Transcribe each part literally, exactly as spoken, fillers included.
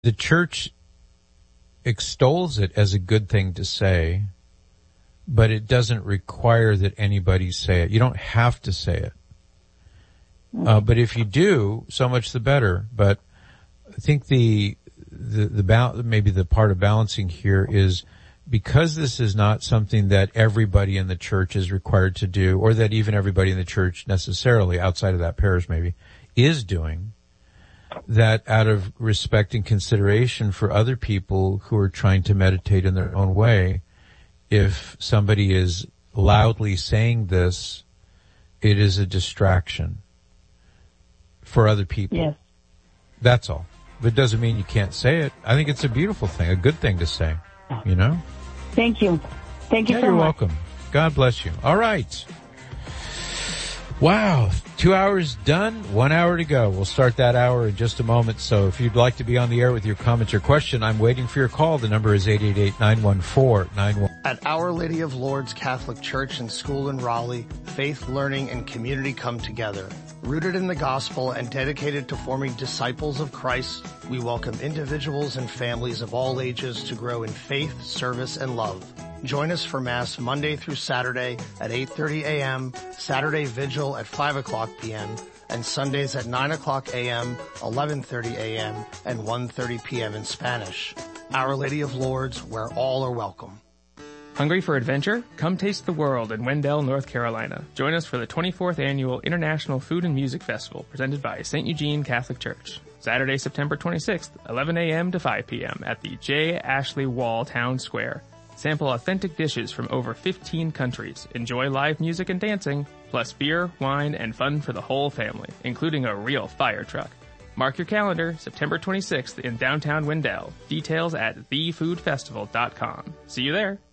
The church extols it as a good thing to say, but it doesn't require that anybody say it. You don't have to say it. Uh, but if you do, so much the better. But I think the, the, the, ba- maybe the part of balancing here is because this is not something that everybody in the church is required to do, or that even everybody in the church necessarily, outside of that parish maybe, is doing, that out of respect and consideration for other people who are trying to meditate in their own way, if somebody is loudly saying this, it is a distraction for other people. Yes. That's all. But it doesn't mean you can't say it. I think it's a beautiful thing, a good thing to say, you know? Thank you. Thank you yeah, so you're much. welcome. God bless you. All right. Wow. Two hours done, one hour to go. We'll start that hour in just a moment. So if you'd like to be on the air with your comments or question, I'm waiting for your call. The number is eight eight eight, nine one four, nine one. At Our Lady of Lourdes Catholic Church and School in Raleigh, faith, learning, and community come together. Rooted in the gospel and dedicated to forming disciples of Christ, we welcome individuals and families of all ages to grow in faith, service, and love. Join us for Mass Monday through Saturday at eight thirty a.m., Saturday Vigil at five o'clock p.m., and Sundays at nine o'clock a.m., eleven thirty a.m., and one thirty p.m. in Spanish. Our Lady of Lourdes, where all are welcome. Hungry for adventure? Come taste the world in Wendell, North Carolina. Join us for the twenty-fourth Annual International Food and Music Festival presented by Saint Eugene Catholic Church. Saturday, September twenty-sixth, eleven a.m. to five p.m. at the J. Ashley Wall Town Square. Sample authentic dishes from over fifteen countries. Enjoy live music and dancing, plus beer, wine, and fun for the whole family, including a real fire truck. Mark your calendar, September twenty-sixth in downtown Wendell. Details at the food festival dot com. See you there.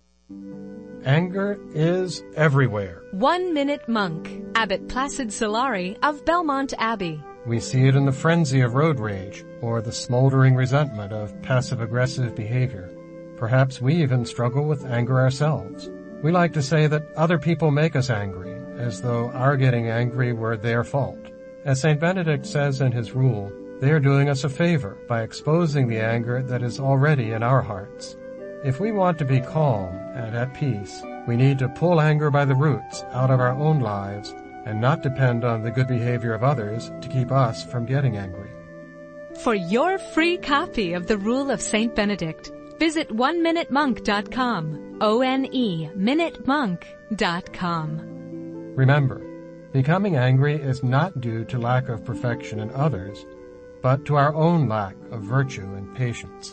Anger is everywhere. One Minute Monk, Abbot Placid Solari of Belmont Abbey. We see it in the frenzy of road rage or the smoldering resentment of passive-aggressive behavior. Perhaps we even struggle with anger ourselves. We like to say that other people make us angry, as though our getting angry were their fault. As Saint Benedict says in his rule, they are doing us a favor by exposing the anger that is already in our hearts. If we want to be calm and at peace, we need to pull anger by the roots out of our own lives and not depend on the good behavior of others to keep us from getting angry. For your free copy of the Rule of Saint Benedict, visit one minute monk dot com, O N E, minute monk dot com. Remember, becoming angry is not due to lack of perfection in others, but to our own lack of virtue and patience.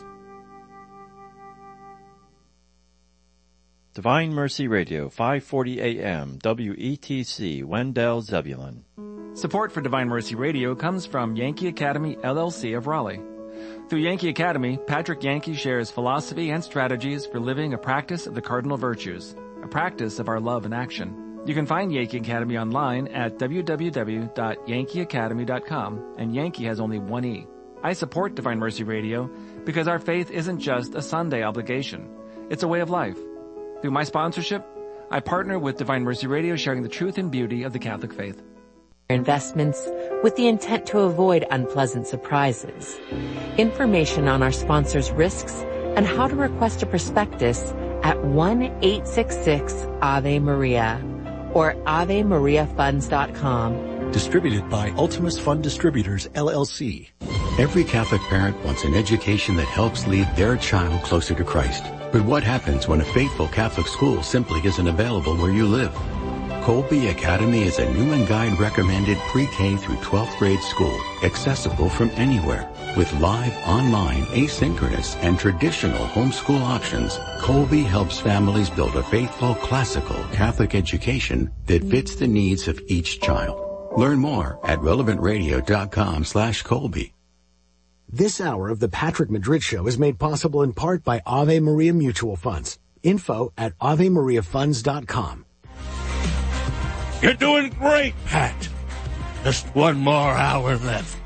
Divine Mercy Radio, five forty A M, W E T C, Wendell, Zebulon. Support for Divine Mercy Radio comes from Yankee Academy, L L C of Raleigh. Through Yankee Academy, Patrick Yankee shares philosophy and strategies for living a practice of the cardinal virtues, a practice of our love and action. You can find Yankee Academy online at w w w dot yankee academy dot com, and Yankee has only one E. I support Divine Mercy Radio because our faith isn't just a Sunday obligation. It's a way of life. Through my sponsorship, I partner with Divine Mercy Radio, sharing the truth and beauty of the Catholic faith. Investments with the intent to avoid unpleasant surprises. Information on our sponsors' risks and how to request a prospectus at one eight six six Ave Maria or ave maria funds dot com. Distributed by Ultimus Fund Distributors, L L C. Every Catholic parent wants an education that helps lead their child closer to Christ. But what happens when a faithful Catholic school simply isn't available where you live? Colby Academy is a Newman Guide recommended pre-K through twelfth grade school, accessible from anywhere. With live, online, asynchronous, and traditional homeschool options, Colby helps families build a faithful, classical Catholic education that fits the needs of each child. Learn more at relevant radio dot com slash Colby. This hour of the Patrick Madrid Show is made possible in part by Ave Maria Mutual Funds. Info at ave maria funds dot com. You're doing great, Pat. Just one more hour left.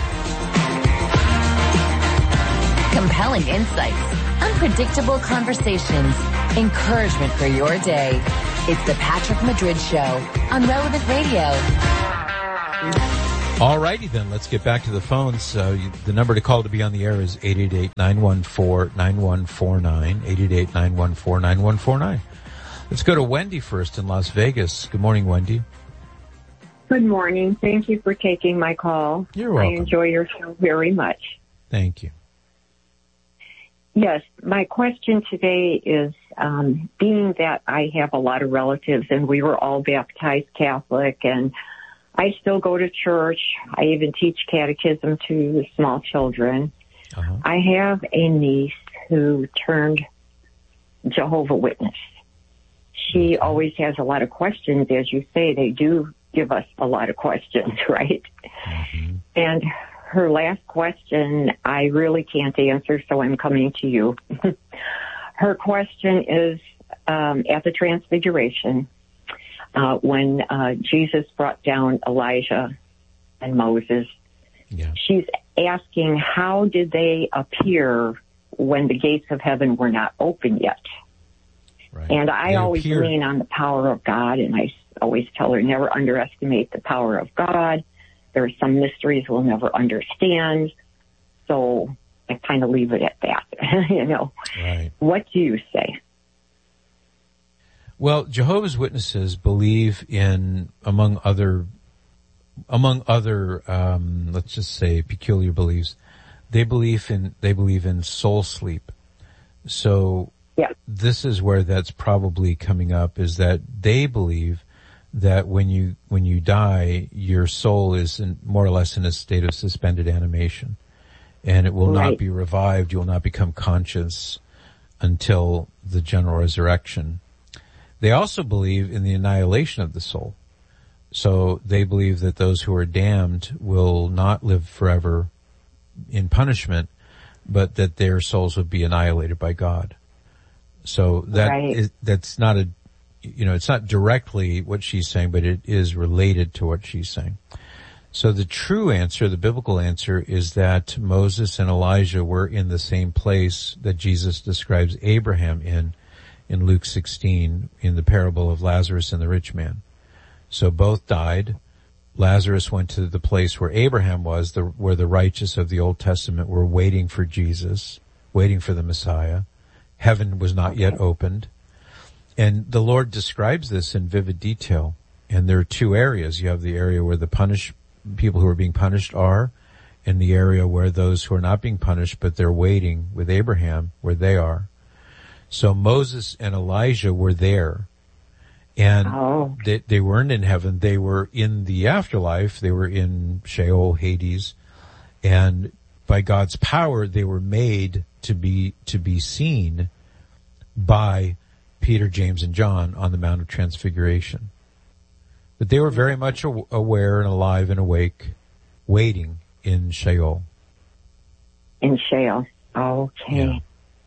Compelling insights, unpredictable conversations, encouragement for your day. It's the Patrick Madrid Show on Relevant Radio. All righty then, let's get back to the phones. Uh, you, the number to call to be on the air is eight eight eight, nine one four, nine one four nine, eight eight eight, nine one four, nine one four nine. Let's go to Wendy first in Las Vegas. Good morning, Wendy. Good morning. Thank you for taking my call. You're welcome. I enjoy your show very much. Thank you. Yes, my question today is, um, being that I have a lot of relatives and we were all baptized Catholic, and I still go to church. I even teach catechism to small children. Uh-huh. I have a niece who turned Jehovah's Witness. She always has a lot of questions. As you say, they do give us a lot of questions, right? Mm-hmm. And her last question, I really can't answer, so I'm coming to you. Her question is, um, at the Transfiguration, uh, when uh, Jesus brought down Elijah and Moses, yeah. She's asking, how did they appear when the gates of heaven were not open yet? Right. And I they always appear. lean on the power of God, and I always tell her, never underestimate the power of God. There are some mysteries we'll never understand. So I kind of leave it at that, you know. Right. What do you say? Well, Jehovah's Witnesses believe in, among other, among other, um, let's just say peculiar beliefs, they believe in, they believe in soul sleep. So yeah. This is where that's probably coming up, is that they believe that when you, when you die, your soul is in, more or less in a state of suspended animation, and it will right. not be revived. You will not become conscious until the general resurrection. They also believe in the annihilation of the soul. So they believe that those who are damned will not live forever in punishment, but that their souls would be annihilated by God. So that right. is, that's not a, you know, it's not directly what she's saying, but it is related to what she's saying. So the true answer, the biblical answer, is that Moses and Elijah were in the same place that Jesus describes Abraham in, in Luke sixteen, in the parable of Lazarus and the rich man. So both died. Lazarus went to the place where Abraham was, the, where the righteous of the Old Testament were waiting for Jesus, waiting for the Messiah. Heaven was not yet opened. And the Lord describes this in vivid detail. And there are two areas. You have the area where the punished people who are being punished are, and the area where those who are not being punished, but they're waiting with Abraham, where they are. So Moses and Elijah were there. And oh. they, they weren't in heaven. They were in the afterlife. They were in Sheol, Hades. And by God's power, they were made to be, to be seen by Peter, James, and John on the Mount of Transfiguration. But they were very much aware and alive and awake, waiting in Sheol. In Sheol. Okay. Yeah.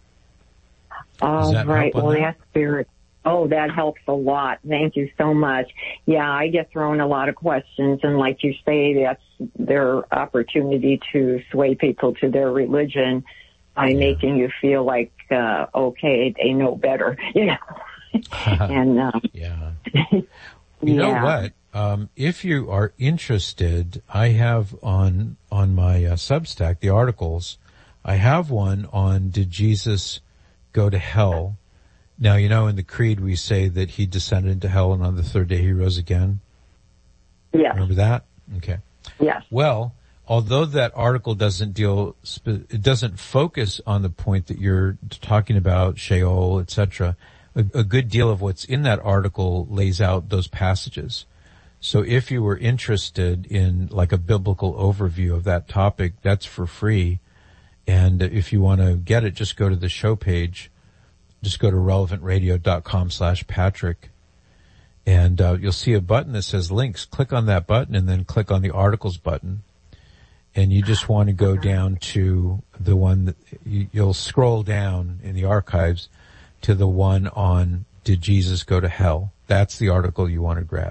All right. Well, that? that's spirit. Oh, that helps a lot. Thank you so much. Yeah, I get thrown a lot of questions, and like you say, that's their opportunity to sway people to their religion by yeah. making you feel like, uh, okay, they know better, you know. and um, yeah. You yeah. know what? Um, if you are interested, I have on on my uh, Substack, the articles, I have one on Did Jesus Go to Hell? Now, you know, in the Creed we say that he descended into hell and on the third day he rose again. Yeah. Remember that? Okay. Yes. Well, although that article doesn't deal, it doesn't focus on the point that you're talking about, Sheol, et cetera, a, a good deal of what's in that article lays out those passages. So if you were interested in like a biblical overview of that topic, that's for free. And if you want to get it, just go to the show page. Just go to relevantradio.com slash Patrick. And uh, you'll see a button that says links. Click on that button and then click on the articles button. And you just want to go down to the one that you, you'll scroll down in the archives to the one on Did Jesus Go to Hell? That's the article you want to grab.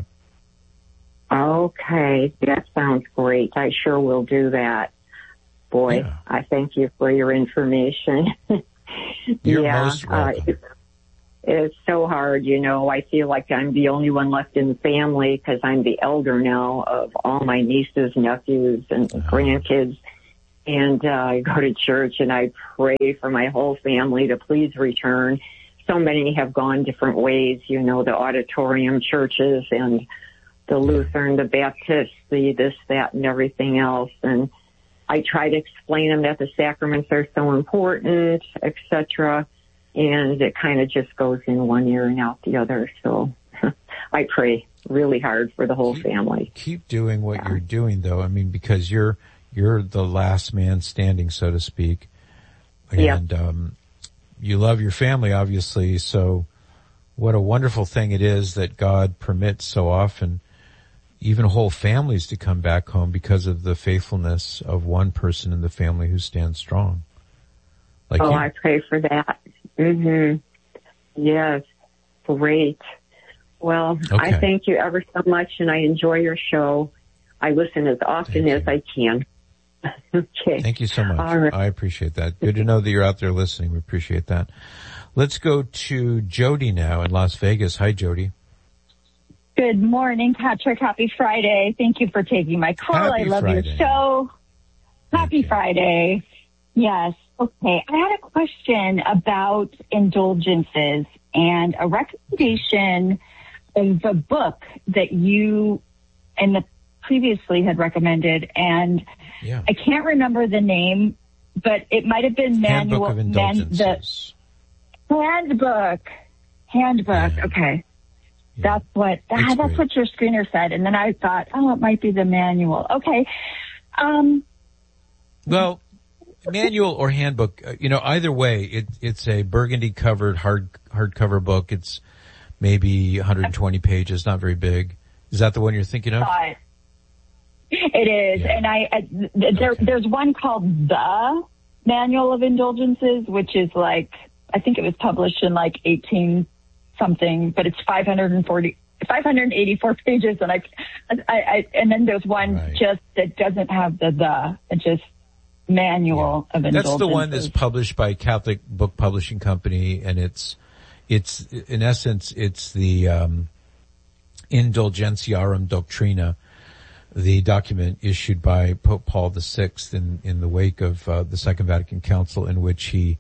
Okay, that sounds great. I sure will do that. Boy, yeah. I thank you for your information. You're yeah, most welcome. Uh, it's so hard, you know. I feel like I'm the only one left in the family because I'm the elder now of all my nieces, nephews, and uh-huh. grandkids. And uh, I go to church and I pray for my whole family to please return. So many have gone different ways, you know, the auditorium churches and the Lutheran, the Baptist, the this, that, and everything else. And I try to explain them that the sacraments are so important, et cetera. And it kind of just goes in one ear and out the other. So I pray really hard for the whole keep, family. Keep doing what yeah. you're doing, though. I mean, because you're you're the last man standing, so to speak. And yep. um, you love your family, obviously. So what a wonderful thing it is that God permits so often even whole families to come back home because of the faithfulness of one person in the family who stands strong. Like oh, you. I pray for that. Mm-hmm. Yes. Great. Well, okay. I thank you ever so much, and I enjoy your show. I listen as often Thank as you. I can. Okay. Thank you so much. All right. I appreciate that. Good to know that you're out there listening. We appreciate that. Let's go to Jody now in Las Vegas. Hi, Jody. Good morning, Patrick. Happy Friday. Thank you for taking my call. Happy I love Friday. your show. Happy Friday. Yes. Okay. I had a question about indulgences and a recommendation of a book that you and the previously had recommended, and yeah. I can't remember the name, but it might have been manual. Handbook of Indulgences. Man, the handbook. Handbook. Yeah. Okay. Yeah. That's what, that, that's great. what your screener said. And then I thought, oh, it might be the manual. Okay. Um, well, manual or handbook, uh, you know, either way, it, it's a burgundy covered hard, hardcover book. It's maybe one hundred twenty pages, not very big. Is that the one you're thinking of? Uh, it is. Yeah. And I, I there, okay. there's one called The Manual of Indulgences, which is like, I think it was published in like eighteen something, but it's five hundred forty, five hundred eighty-four pages. And I, I, I and then there's one right. just that doesn't have the, the, it's just manual yeah. of indulgences. That's the one that's published by Catholic Book Publishing Company. And it's, it's, in essence, it's the, um, Indulgentiarum Doctrina, the document issued by Pope Paul the Sixth in, in the wake of, uh, the Second Vatican Council, in which he,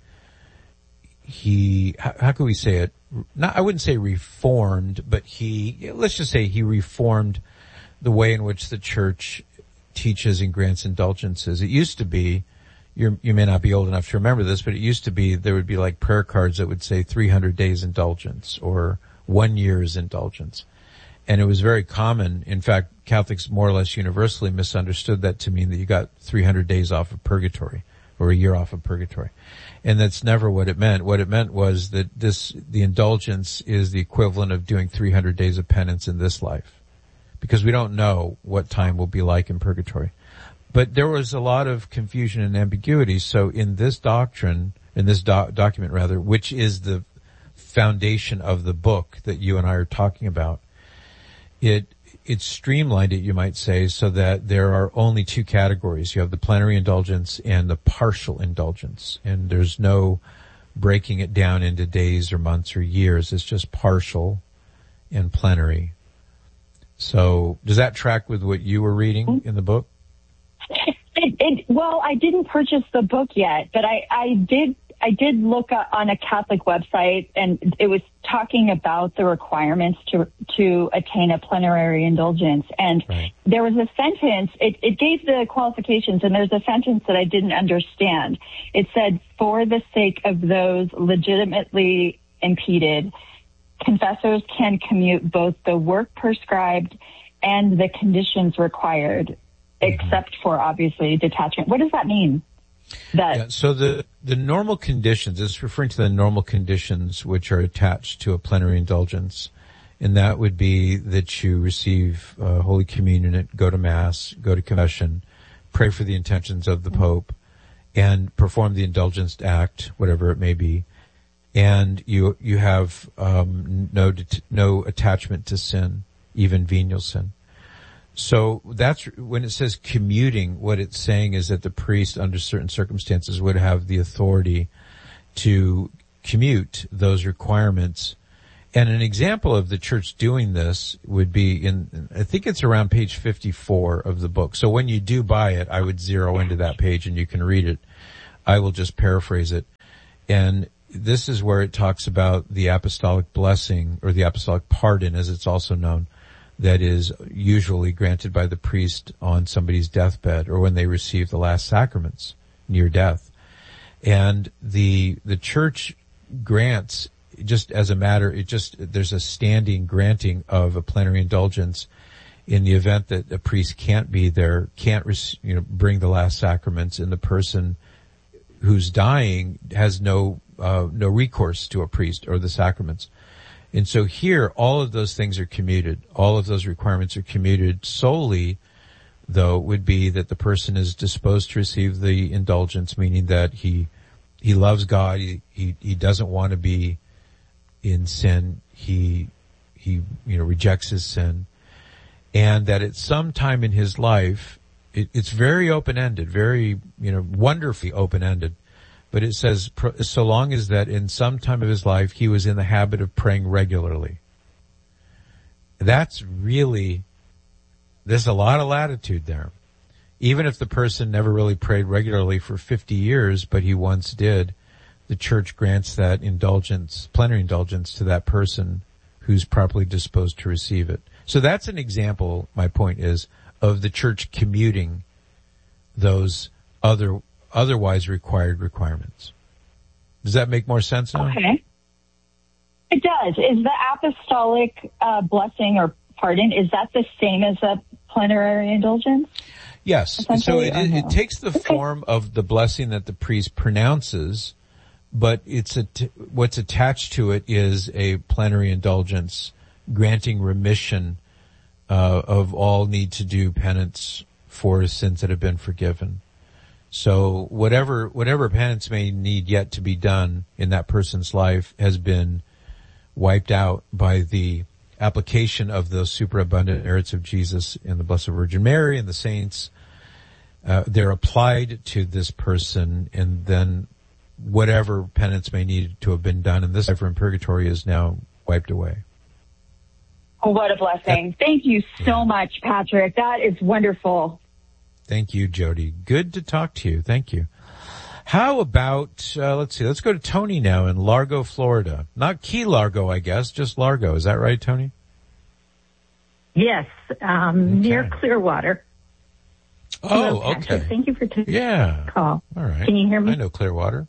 he, how, how can we say it? Not, I wouldn't say reformed, but he, let's just say he reformed the way in which the church teaches and grants indulgences. It used to be, you're, you may not be old enough to remember this, but it used to be there would be like prayer cards that would say three hundred days indulgence or one year's indulgence. And it was very common. In fact, Catholics more or less universally misunderstood that to mean that you got three hundred days off of purgatory or a year off of purgatory. And that's never what it meant. What it meant was that this, the indulgence is the equivalent of doing three hundred days of penance in this life, because we don't know what time will be like in purgatory. But there was a lot of confusion and ambiguity. So in this doctrine, in this do- document rather, which is the foundation of the book that you and I are talking about, it, it streamlined it, you might say, so that there are only two categories. You have the plenary indulgence and the partial indulgence. And there's no breaking it down into days or months or years. It's just partial and plenary. So does that track with what you were reading in the book? It, it, well, I didn't purchase the book yet, but I, I did I did look on a Catholic website, and it was talking about the requirements to to attain a plenary indulgence. And right. there was a sentence, it, it gave the qualifications, and there's a sentence that I didn't understand. It said, for the sake of those legitimately impeded, confessors can commute both the work prescribed and the conditions required, mm-hmm. except for, obviously, detachment. What does that mean? That yeah, so the, the normal conditions, it's referring to the normal conditions which are attached to a plenary indulgence. And that would be that you receive uh, Holy Communion, go to Mass, go to confession, pray for the intentions of the Pope, and perform the indulgence act, whatever it may be. And you you have um, no no attachment to sin, even venial sin. So that's when it says commuting, what it's saying is that the priest, under certain circumstances, would have the authority to commute those requirements And an example of the church doing this would be in, I think it's around page fifty-four of the book. So when you do buy it, I would zero into that page and you can read it. I will just paraphrase it. And this is where it talks about the apostolic blessing, or the apostolic pardon as it's also known, that is usually granted by the priest on somebody's deathbed or when they receive the last sacraments near death. And the, the church grants, just as a matter, it just, there's a standing granting of a plenary indulgence in the event that a priest can't be there, can't, you know, bring the last sacraments, and the person who's dying has no, uh, no recourse to a priest or the sacraments. And so here, all of those things are commuted. All of those requirements are commuted. Solely, though, would be that the person is disposed to receive the indulgence, meaning that he, he loves God, he, he, he doesn't want to be in sin, he, he, you know, rejects his sin, and that at some time in his life, it, it's very open-ended, very, you know, wonderfully open-ended, but it says, so long as that in some time of his life, he was in the habit of praying regularly. That's really, there's a lot of latitude there. Even if the person never really prayed regularly for fifty years, but he once did, the church grants that indulgence, plenary indulgence, to that person who's properly disposed to receive it. So that's an example, my point is, of the church commuting those other, otherwise required requirements. Does that make more sense now? Okay. It does. Is the apostolic uh, blessing or pardon, is that the same as a plenary indulgence? Yes. So it, it, it takes the form of the blessing that the priest pronounces, but it's a, what's attached to it is a plenary indulgence granting remission uh, of all need to do penance for sins that have been forgiven. So whatever whatever penance may need yet to be done in that person's life has been wiped out by the application of those superabundant merits of Jesus and the Blessed Virgin Mary and the saints. Uh, they're applied to this person, and then whatever penance may need to have been done in this life or in purgatory is now wiped away. Oh, what a blessing. That, Thank you so yeah. much, Patrick. That is wonderful. Thank you, Jody. Good to talk to you. Thank you. How about, uh, let's see, let's go to Tony now in Largo, Florida. Not Key Largo, I guess, just Largo. Is that right, Tony? Yes, um, okay. Near Clearwater. Oh, Hello, okay. Patrick. Thank you for taking yeah. the call. All right. Can you hear me? I know Clearwater.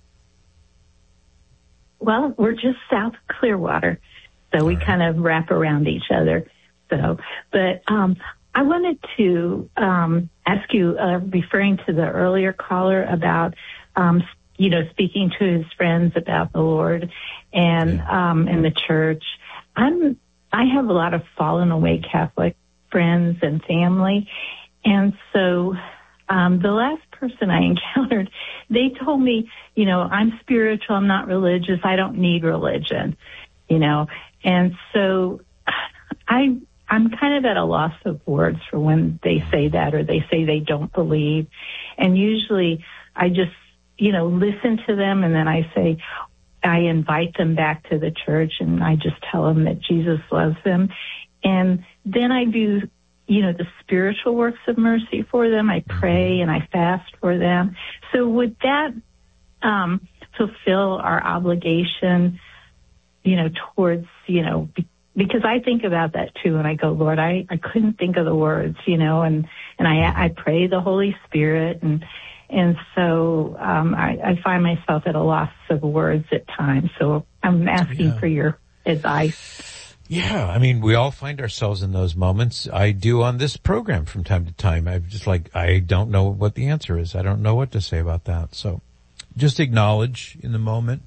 Well, we're just south of Clearwater, so All we right. kind of wrap around each other. So, but um, I wanted to um, ask you, uh, referring to the earlier caller about, um, you know, speaking to his friends about the Lord and yeah. um, and the church. I'm I have a lot of fallen away Catholic friends and family, and so um, the last person I encountered, they told me, you know, I'm spiritual, I'm not religious, I don't need religion, you know, and so I. I'm kind of at a loss of words for when they say that or they say they don't believe. And usually I just, you know, listen to them, and then I say, I invite them back to the church, and I just tell them that Jesus loves them. And then I do, you know, the spiritual works of mercy for them. I pray and I fast for them. So would that um, fulfill our obligation, you know, towards, you know, be- because I think about that too, and I go, Lord, I, I couldn't think of the words, you know, and, and I, I pray the Holy Spirit, and, and so, um, I, I find myself at a loss of words at times. So I'm asking yeah. for your advice. Yeah. I mean, we all find ourselves in those moments. I do on this program from time to time. I'm just like, I don't know what the answer is. I don't know what to say about that. So just acknowledge in the moment,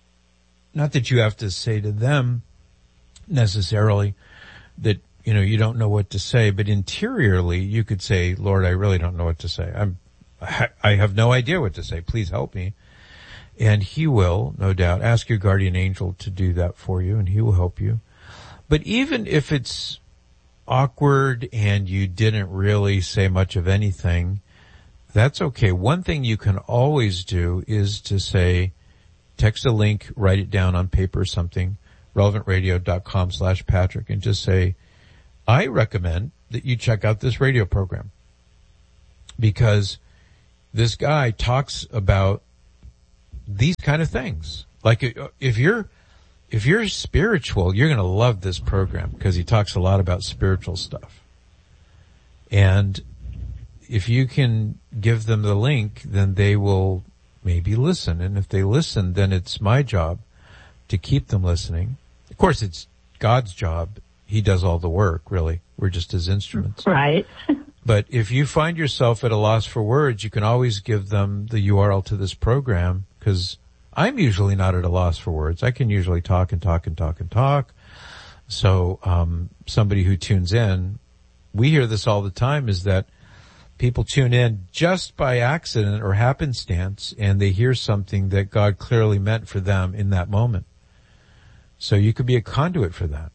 not that you have to say to them necessarily that, you know, you don't know what to say, but interiorly you could say, Lord, I really don't know what to say. I'm, I have no idea what to say. Please help me. And he will, no doubt, ask your guardian angel to do that for you, and he will help you. But even if it's awkward and you didn't really say much of anything, that's okay. One thing you can always do is to say, text a link, write it down on paper or something, relevantradio.com slash Patrick and just say, I recommend that you check out this radio program. Because this guy talks about these kind of things. Like if you're, if you're spiritual, you're going to love this program because he talks a lot about spiritual stuff. And if you can give them the link, then they will maybe listen. And if they listen, then it's my job to keep them listening. Of course, it's God's job. He does all the work, really. We're just his instruments. Right. But if you find yourself at a loss for words, you can always give them the U R L to this program, because I'm usually not at a loss for words. I can usually talk and talk and talk and talk. So um somebody who tunes in, we hear this all the time, is that people tune in just by accident or happenstance, and they hear something that God clearly meant for them in that moment. So you could be a conduit for that.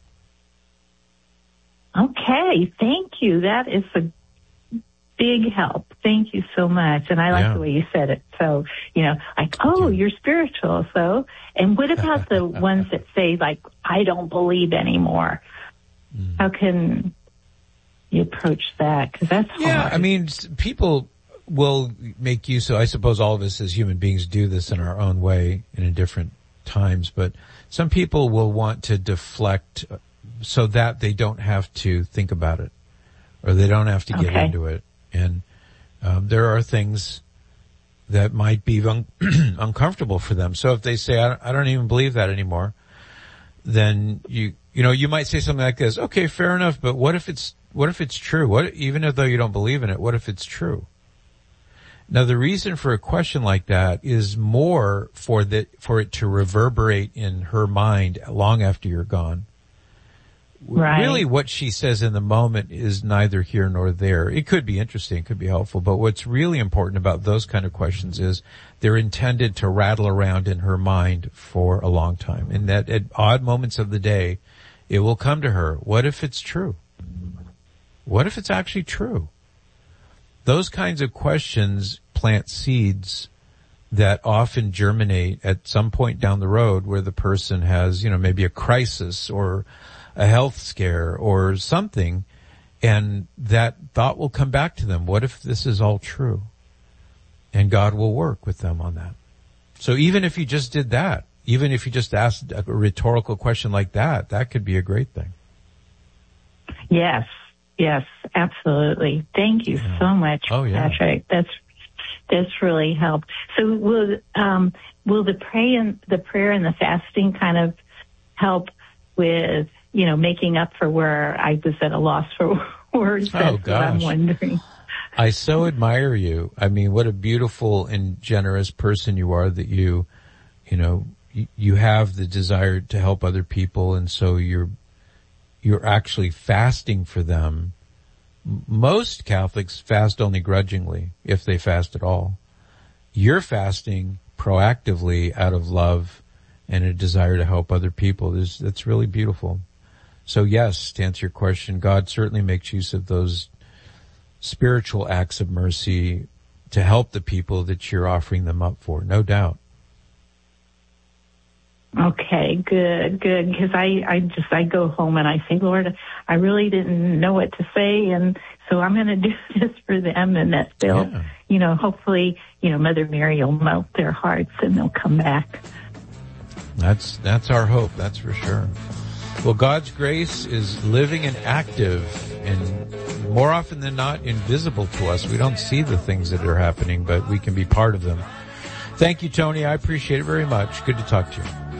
Okay, thank you. That is a big help. Thank you so much. And I like Yeah. the way you said it. So, you know, like, oh, you're spiritual. So, and what about the ones that say, like, I don't believe anymore? Mm. How can you approach that? Because that's hard. Yeah, I mean, s- people will make use of, I suppose all of us as human beings do this in our own way and in different times, but some people will want to deflect so that they don't have to think about it, or they don't have to get Okay. into it. And um, there are things that might be un- uncomfortable for them. So if they say, I don't, I don't even believe that anymore, then you, you know, you might say something like this, okay, fair enough, but what if it's, what if it's true? What, even though you don't believe in it, what if it's true? Now, the reason for a question like that is more for the, for it to reverberate in her mind long after you're gone. Right. Really, what she says in the moment is neither here nor there. It could be interesting, it could be helpful, but what's really important about those kind of questions is they're intended to rattle around in her mind for a long time. And that at odd moments of the day, it will come to her. What if it's true? What if it's actually true? Those kinds of questions plant seeds that often germinate at some point down the road where the person has, you know, maybe a crisis or a health scare or something, and that thought will come back to them. What if this is all true? And God will work with them on that. So even if you just did that, even if you just asked a rhetorical question like that, that could be a great thing. Yes, yes, absolutely. Thank you Yeah. so much, Oh, yeah. Patrick. That's that's really helped. So will um will the pray and the prayer and the fasting kind of help with, you know, making up for where I was at a loss for words? Oh, That's what I'm gosh. wondering. I so admire you. I mean, what a beautiful and generous person you are, that you, you know, you, you have the desire to help other people, and so you're, you're actually fasting for them. M- Most Catholics fast only grudgingly, if they fast at all. You're fasting proactively out of love and a desire to help other people. There's, that's really beautiful. So yes, to answer your question, God certainly makes use of those spiritual acts of mercy to help the people that you're offering them up for, no doubt. Okay, good, good. Because I, I just, I go home and I say, Lord, I really didn't know what to say, and so I'm going to do this for them, and that they'll, Yeah. you know, hopefully, you know, Mother Mary will melt their hearts and they'll come back. That's, that's our hope, that's for sure. Well, God's grace is living and active, and more often than not, invisible to us. We don't see the things that are happening, but we can be part of them. Thank you, Tony. I appreciate it very much. Good to talk to you.